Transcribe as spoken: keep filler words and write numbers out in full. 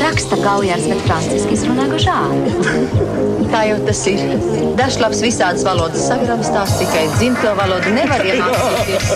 Raksta Gaujārs, bet franciski izrunā Gažāri. Tā jau tas ir. Dažs labs visādas valodas sagramstās, tikai dzimto valodu nevar iemācīties.